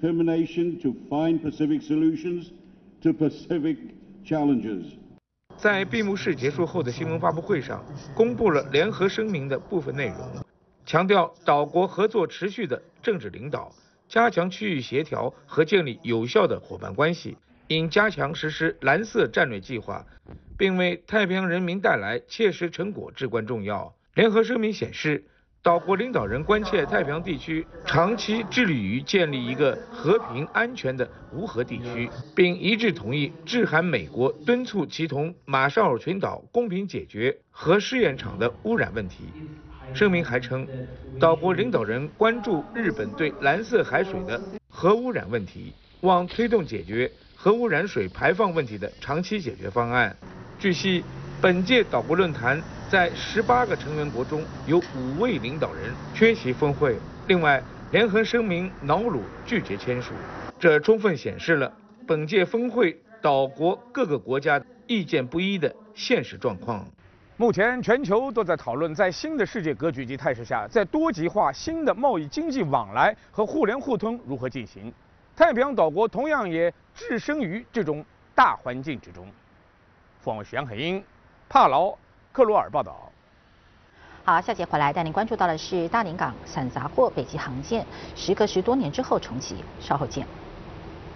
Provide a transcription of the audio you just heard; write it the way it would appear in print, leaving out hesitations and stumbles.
determination to find Pacific solutions to Pacific challenges. 在闭幕式结束后的新闻发布会上，公布了联合声明的部分内容，强调岛国合作持续的政治领导，加强区域协调和建立有效的伙伴关系，应加强实施蓝色战略计划，并为太平洋人民带来切实成果至关重要。联合声明显示，岛国领导人关切太平洋地区长期致力于建立一个和平安全的无核地区，并一致同意致函美国，敦促其同马绍尔群岛公平解决核试验场的污染问题。声明还称，岛国领导人关注日本对蓝色海水的核污染问题，望推动解决核污染水排放问题的长期解决方案。据悉，本届岛国论坛在18个成员国中有5位领导人缺席峰会，另外联合声明瑙鲁拒绝签署，这充分显示了本届峰会岛国各个国家意见不一的现实状况。 目前全球都在讨论，在新的世界格局及态势下，在多极化、新的贸易经济往来和互联互通如何进行。太平洋岛国同样也置身于这种大环境之中。凤凰徐海英、帕劳克罗尔报道。 好，下节回来带您关注到的是大连港散杂货北极航线，时隔10多年之后重启，稍后见。